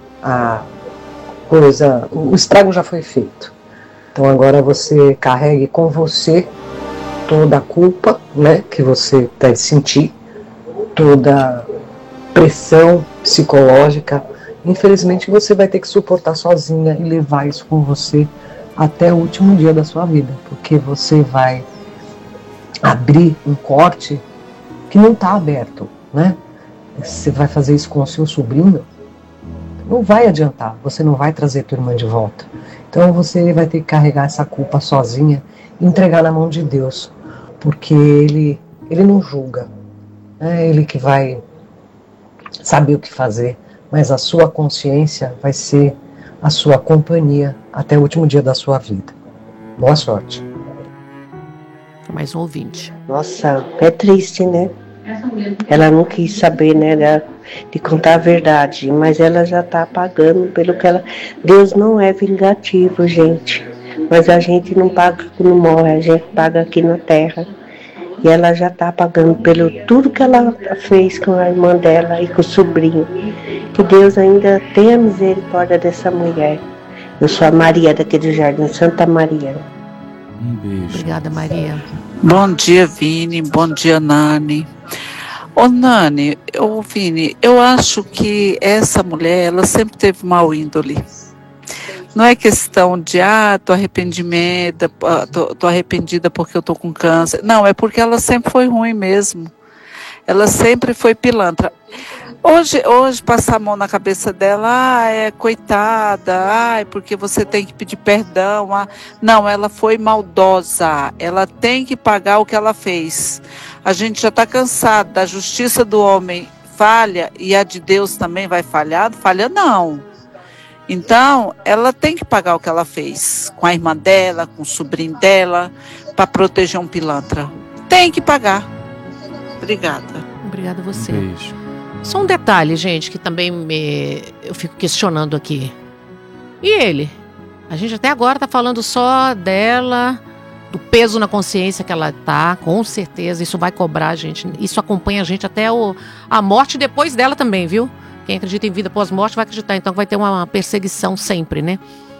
O estrago já foi feito. Então agora você carregue com você toda a culpa, né, que você deve sentir, toda pressão psicológica. Infelizmente você vai ter que suportar sozinha e levar isso com você até o último dia da sua vida, porque você vai abrir um corte que não está aberto, né? Você vai fazer isso com o seu sobrinho, não vai adiantar, você não vai trazer tua irmã de volta. Então você vai ter que carregar essa culpa sozinha e entregar na mão de Deus, porque ele não julga, é ele que vai saber o que fazer, mas a sua consciência vai ser a sua companhia até o último dia da sua vida. Boa sorte. Mais um ouvinte. Nossa, é triste, né? Ela não quis saber, né, de contar a verdade, mas ela já está pagando pelo que ela... Deus não é vingativo, gente, mas a gente não paga quando morre, a gente paga aqui na terra. E ela já está pagando pelo tudo que ela fez com a irmã dela e com o sobrinho. Que Deus ainda tenha misericórdia dessa mulher. Eu sou a Maria daqui do Jardim Santa Maria. Um beijo. Obrigada, Maria. Bom dia, Vini. Bom dia, Nani. Ô, Nani, Vini, eu acho que essa mulher, ela sempre teve mau índole. Não é questão de, tô arrependida, tô arrependida porque eu tô com câncer. Não, é porque ela sempre foi ruim mesmo. Ela sempre foi pilantra. Hoje passar a mão na cabeça dela, coitada, porque você tem que pedir perdão. Não, ela foi maldosa, ela tem que pagar o que ela fez. A gente já está cansado da justiça do homem falha e a de Deus também vai falhar? Falha não. Então, ela tem que pagar o que ela fez com a irmã dela, com o sobrinho dela, para proteger um pilantra. Tem que pagar. Obrigada. Obrigada a você. Um beijo. Só um detalhe, gente, que também eu fico questionando aqui. E ele? A gente até agora tá falando só dela, do peso na consciência que ela tá, com certeza. Isso vai cobrar a gente. Isso acompanha a gente até a morte depois dela também, viu? Quem acredita em vida pós-morte vai acreditar. Então vai ter uma perseguição sempre, né?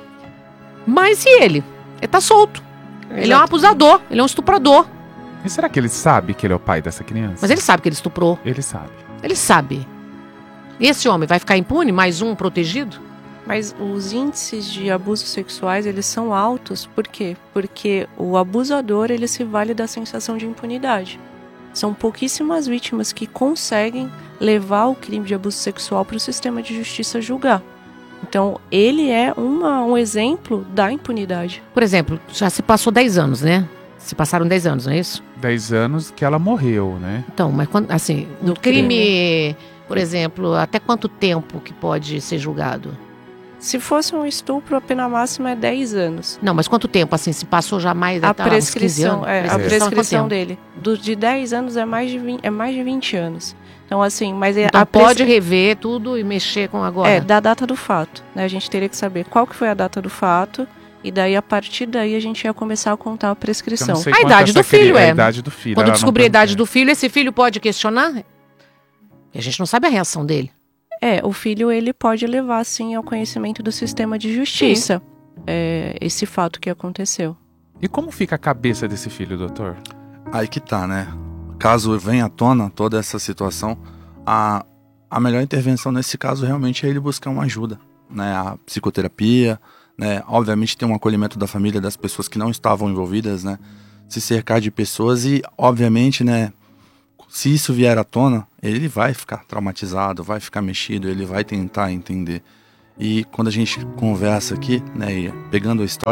Mas e ele? Ele tá solto. Exatamente. Ele é um abusador, ele é um estuprador. E será que ele sabe que ele é o pai dessa criança? Mas ele sabe que ele estuprou. Ele sabe. Ele sabe. E esse homem vai ficar impune? Mais um protegido? Mas os índices de abusos sexuais, eles são altos. Por quê? Porque o abusador, ele se vale da sensação de impunidade. São pouquíssimas vítimas que conseguem levar o crime de abuso sexual para o sistema de justiça julgar. Então, ele é um exemplo da impunidade. Por exemplo, já se passou 10 anos, né? Se passaram 10 anos, não é isso? 10 anos que ela morreu, né? Então, mas assim, no crime, por exemplo, até quanto tempo que pode ser julgado? Se fosse um estupro, a pena máxima é 10 anos. Não, mas quanto tempo, assim, se passou já mais... A prescrição, anos? A prescrição dele. De 10 anos é mais de 20 anos. Então, assim, mas... Então pode rever tudo e mexer com agora? Da data do fato, né? A gente teria que saber qual que foi a data do fato... E daí, a partir daí, a gente ia começar a contar a prescrição. A idade do filho, A idade do filho. Quando descobrir a idade do filho, esse filho pode questionar? E a gente não sabe a reação dele. O filho, ele pode levar, sim, ao conhecimento do sistema de justiça. Esse fato que aconteceu. E como fica a cabeça desse filho, doutor? Aí que tá, né? Caso venha à tona toda essa situação, a melhor intervenção nesse caso realmente é ele buscar uma ajuda, né? A psicoterapia... né? Obviamente tem um acolhimento da família, das pessoas que não estavam envolvidas, né? Se cercar de pessoas e, obviamente, né? Se isso vier à tona, ele vai ficar traumatizado, vai ficar mexido, ele vai tentar entender. E quando a gente conversa aqui, né? E pegando a história,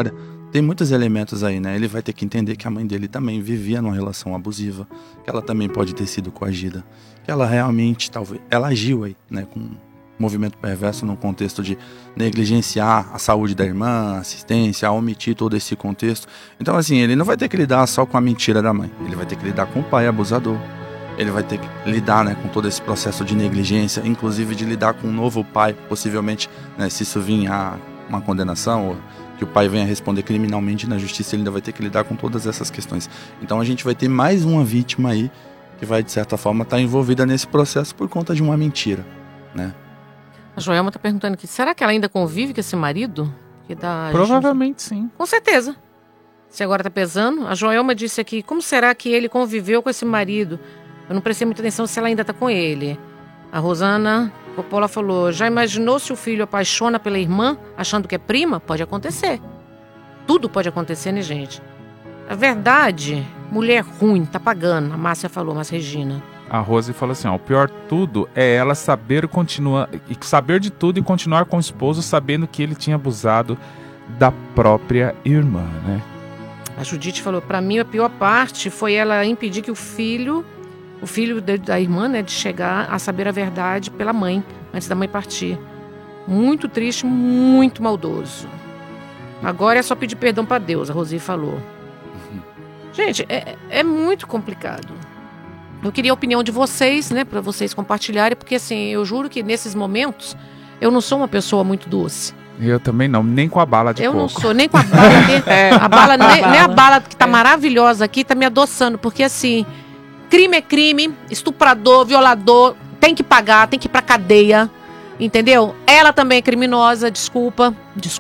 tem muitos elementos aí, né? Ele vai ter que entender que a mãe dele também vivia numa relação abusiva, que ela também pode ter sido coagida, que ela realmente, talvez, ela agiu aí, né, com um movimento perverso num contexto de negligenciar a saúde da irmã, assistência, omitir todo esse contexto. Então, assim, ele não vai ter que lidar só com a mentira da mãe, ele vai ter que lidar com o pai abusador, ele vai ter que lidar, né, com todo esse processo de negligência, inclusive de lidar com um novo pai, possivelmente, né, se isso vir a uma condenação, ou que o pai venha responder criminalmente na justiça, ele ainda vai ter que lidar com todas essas questões. Então a gente vai ter mais uma vítima aí que vai, de certa forma, estar envolvida nesse processo por conta de uma mentira, né? A Joelma está perguntando aqui, será que ela ainda convive com esse marido? Provavelmente sim. Com certeza. Se agora está pesando. A Joelma disse aqui, como será que ele conviveu com esse marido? Eu não prestei muita atenção se ela ainda está com ele. A Rosana Coppola falou, já imaginou se o filho apaixona pela irmã, achando que é prima? Pode acontecer. Tudo pode acontecer, né, gente? A verdade, mulher ruim, tá pagando. A Márcia falou, mas Regina. A Rose falou assim, ó, o pior tudo é ela saber de tudo e continuar com o esposo sabendo que ele tinha abusado da própria irmã, né? A Judite falou, pra mim a pior parte foi ela impedir que o filho da irmã, né, de chegar a saber a verdade pela mãe, antes da mãe partir. Muito triste, muito maldoso. Agora é só pedir perdão pra Deus, a Rosi falou. Gente, é muito complicado. Eu queria a opinião de vocês, né, pra vocês compartilharem, porque assim, eu juro que nesses momentos, eu não sou uma pessoa muito doce. Eu também não, nem com a bala de coco. Eu não sou, nem com a bala. A bala nem a bala que tá maravilhosa aqui, tá me adoçando, porque assim... Crime é crime, estuprador, violador, tem que pagar, tem que ir pra cadeia, entendeu? Ela também é criminosa, desculpa,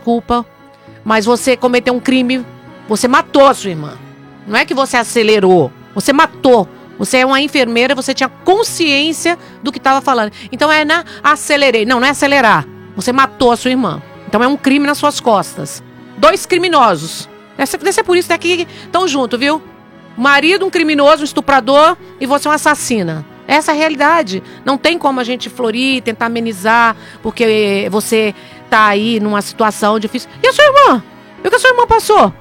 mas você cometeu um crime, você matou a sua irmã. Não é que você acelerou, você matou. Você é uma enfermeira, você tinha consciência do que estava falando. Então acelerei. Não é acelerar. Você matou a sua irmã. Então é um crime nas suas costas. 2 criminosos. Deve ser por isso que estão juntos, viu? Marido, um criminoso, um estuprador e você uma assassina. Essa é a realidade. Não tem como a gente florir, tentar amenizar, porque você tá aí numa situação difícil. E a sua irmã? E o que a sua irmã passou?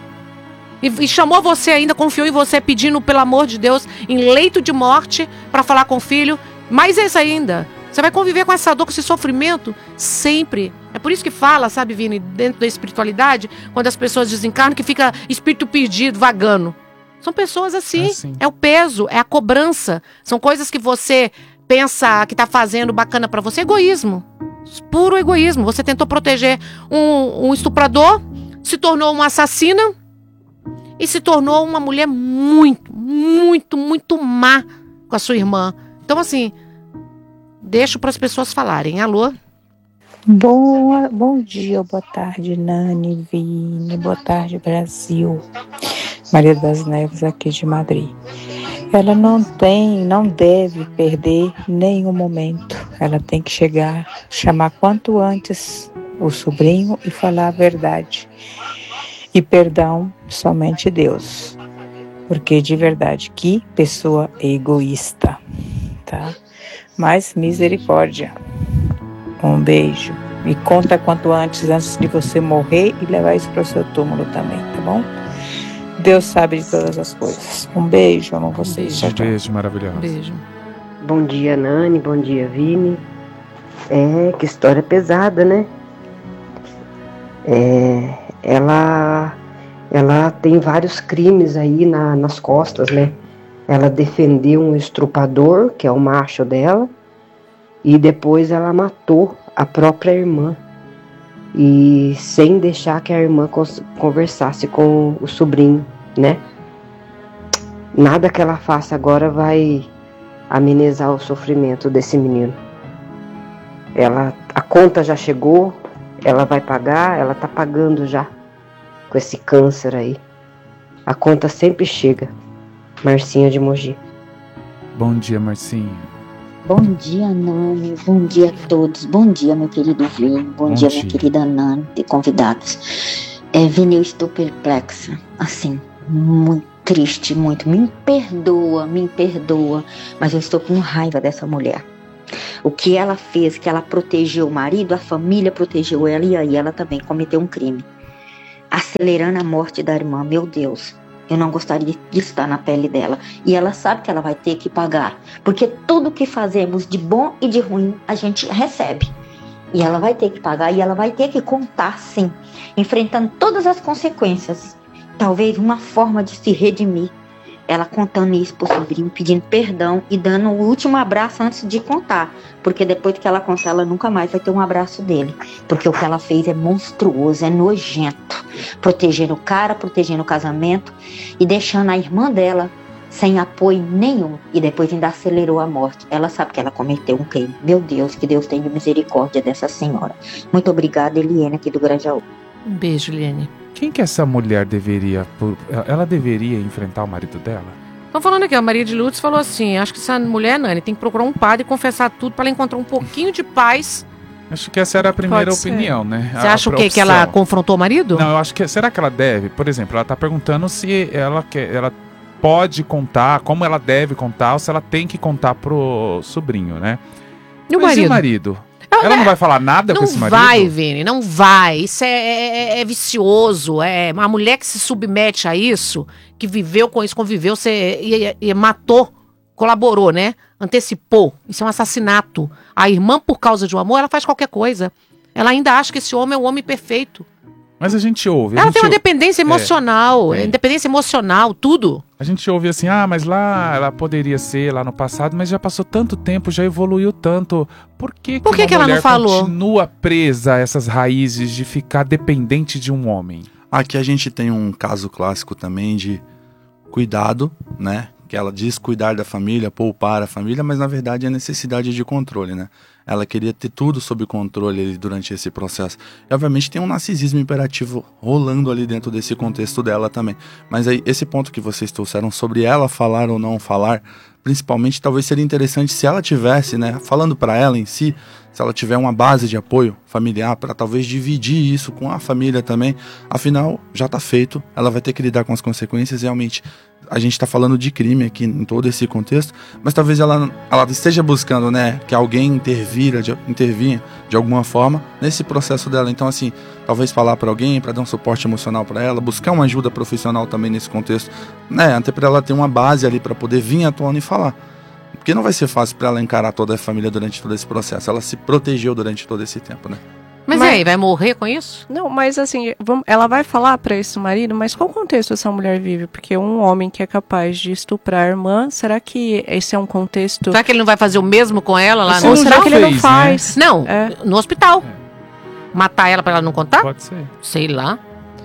E chamou você ainda, confiou em você, pedindo, pelo amor de Deus, em leito de morte, para falar com o filho. Mais esse ainda. Você vai conviver com essa dor, com esse sofrimento, sempre. É por isso que fala, sabe, Vini, dentro da espiritualidade, quando as pessoas desencarnam, que fica espírito perdido, vagando. São pessoas assim, é o peso, é a cobrança. São coisas que você pensa que tá fazendo bacana pra você. Egoísmo, puro egoísmo. Você tentou proteger um estuprador, se tornou uma assassina e se tornou uma mulher muito, muito, muito má com a sua irmã. Então assim, deixo para as pessoas falarem. Alô? Bom dia, boa tarde, Nani, Vini, boa tarde, Brasil. Maria das Neves, aqui de Madrid. Ela não deve perder nenhum momento. Ela tem que chamar quanto antes o sobrinho e falar a verdade. E perdão, somente Deus. Porque, de verdade, que pessoa egoísta, tá? Mas misericórdia. Um beijo. E conta quanto antes de você morrer e levar isso para o seu túmulo também, tá bom? Deus sabe de todas as coisas. Um beijo, amo vocês. Um beijo maravilhoso. Beijo. Bom dia, Nani. Bom dia, Vini. Que história pesada, né? Ela tem vários crimes aí nas costas, né? Ela defendeu um estuprador, que é o macho dela, e depois ela matou a própria irmã. E sem deixar que a irmã conversasse com o sobrinho, né? Nada que ela faça agora vai amenizar o sofrimento desse menino. A conta já chegou, ela vai pagar, ela tá pagando já com esse câncer aí. A conta sempre chega. Marcinha de Mogi. Bom dia, Marcinha. Bom dia, Nani. Bom dia a todos. Bom dia, meu querido Vini. Bom dia, minha querida Nani, de convidados. Vini, eu estou perplexa. Assim, muito triste, muito. Me perdoa. Mas eu estou com raiva dessa mulher. O que ela fez, que ela protegeu o marido, a família protegeu ela, e aí ela também cometeu um crime. acelerando a morte da irmã. Meu Deus, eu não gostaria de estar na pele dela. E ela sabe que ela vai ter que pagar, porque tudo que fazemos de bom e de ruim a gente recebe. E ela vai ter que pagar, e ela vai ter que contar, sim, enfrentando todas as consequências. Talvez uma forma de se redimir, ela contando isso pro sobrinho, pedindo perdão e dando o último abraço antes de contar. Porque depois que ela contar, ela nunca mais vai ter um abraço dele. Porque o que ela fez é monstruoso, é nojento. Protegendo o cara, protegendo o casamento e deixando a irmã dela sem apoio nenhum. E depois ainda acelerou a morte. Ela sabe que ela cometeu um crime. Meu Deus, que Deus tenha misericórdia dessa senhora. Muito obrigada, Eliane, aqui do Grajaú. Um beijo, Eliane. Quem que essa mulher deveria... Ela deveria enfrentar o marido dela? Estão falando aqui, a Maria de Lourdes falou assim, acho que essa mulher, Nani, tem que procurar um padre e confessar tudo para ela encontrar um pouquinho de paz. Acho que essa era a primeira opinião, né? Você acha o quê? Que ela confrontou o marido? Não, eu acho que... Será que ela deve? Por exemplo, ela tá perguntando se ela pode contar, como ela deve contar, ou se ela tem que contar pro sobrinho, né? E o Mas marido? E o marido? Ela não vai falar nada com esse marido? Não vai, Vini, não vai. Isso é vicioso. É uma mulher que se submete a isso, que viveu com isso, conviveu, e matou, colaborou, né? Antecipou. Isso é um assassinato. A irmã, por causa de um amor, ela faz qualquer coisa. Ela ainda acha que esse homem é o homem perfeito. Mas a gente ouve. Ela tem uma dependência emocional, independência emocional, tudo. A gente ouve assim, mas lá ela poderia ser lá no passado, mas já passou tanto tempo, já evoluiu tanto. Por que ela não falou? Continua presa a essas raízes de ficar dependente de um homem? Aqui a gente tem um caso clássico também de cuidado, né? Que ela diz cuidar da família, poupar a família, mas na verdade é necessidade de controle, né? Ela queria ter tudo sob controle ali durante esse processo. E obviamente tem um narcisismo imperativo rolando ali dentro desse contexto dela também. Mas aí esse ponto que vocês trouxeram sobre ela falar ou não falar, principalmente talvez seria interessante se ela tivesse, né, falando para ela em si, se ela tiver uma base de apoio familiar para talvez dividir isso com a família também. Afinal, já tá feito, ela vai ter que lidar com as consequências realmente. A gente está falando de crime aqui em todo esse contexto, mas talvez ela esteja buscando, né, que alguém intervinha de alguma forma nesse processo dela. Então, assim, talvez falar para alguém, para dar um suporte emocional para ela, buscar uma ajuda profissional também nesse contexto, né, até para ela ter uma base ali para poder vir à tona e falar. Porque não vai ser fácil para ela encarar toda a família durante todo esse processo. Ela se protegeu durante todo esse tempo, né? Mas aí, vai morrer com isso? Não, mas assim, ela vai falar pra esse marido, mas qual contexto essa mulher vive? Porque um homem que é capaz de estuprar a irmã, será que esse é um contexto... Será que ele não vai fazer o mesmo com ela lá no... Ou será que ele não faz? Né? Não, no hospital. Matar ela pra ela não contar? Pode ser. Sei lá.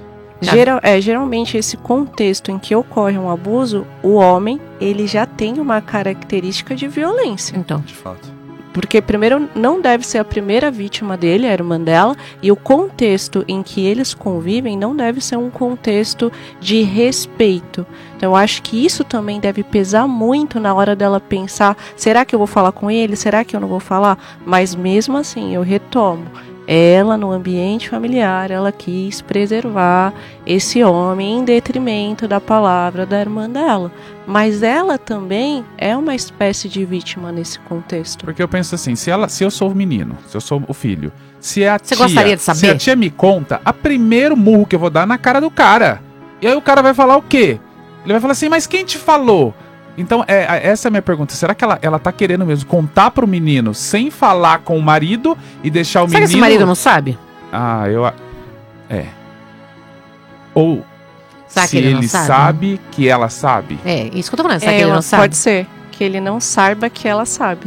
Geralmente esse contexto em que ocorre um abuso, o homem, ele já tem uma característica de violência. Então, de fato. Porque primeiro não deve ser a primeira vítima dele, a irmã dela, e o contexto em que eles convivem não deve ser um contexto de respeito. Então eu acho que isso também deve pesar muito na hora dela pensar, será que eu vou falar com ele? Será que eu não vou falar? Mas mesmo assim, eu retomo. Ela, no ambiente familiar, ela quis preservar esse homem em detrimento da palavra da irmã dela. Mas ela também é uma espécie de vítima nesse contexto. Porque eu penso assim, se eu sou o menino, se eu sou o filho, se a Você gostaria de saber? Se a tia me conta, a primeiro murro que eu vou dar na cara do cara. E aí o cara vai falar o quê? Ele vai falar assim, mas quem te falou? Então, essa é a minha pergunta. Será que ela tá querendo mesmo contar pro menino sem falar com o marido e deixar o menino... Será que esse marido não sabe? Ou será se que ele ele sabe que ela sabe? É, isso que eu tô falando. Será que ele não sabe? Pode ser que ele não saiba que ela sabe.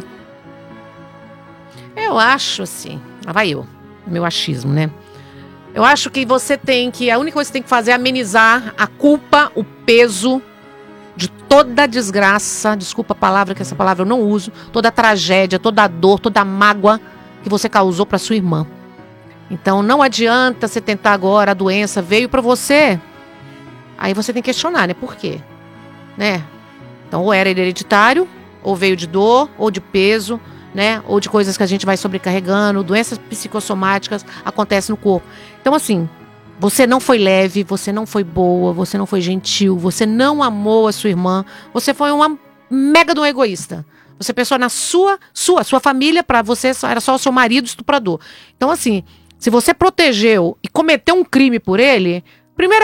Eu acho assim... Lá vai meu achismo, né? Eu acho que você tem que... A única coisa que você tem que fazer é amenizar a culpa, o peso... de toda a desgraça, desculpa a palavra, que essa palavra eu não uso, toda a tragédia, toda a dor, toda a mágoa que você causou para sua irmã. Então não adianta você tentar agora, a doença veio para você, aí você tem que questionar, né? Por quê? Né? Então ou era hereditário, ou veio de dor, ou de peso, né? Ou de coisas que a gente vai sobrecarregando, doenças psicossomáticas acontecem no corpo. Então assim... Você não foi leve, você não foi boa, você não foi gentil, você não amou a sua irmã, você foi uma mega de um egoísta. Você pensou na sua família, pra você era só o seu marido estuprador. Então assim, se você protegeu e cometeu um crime por ele, Primeira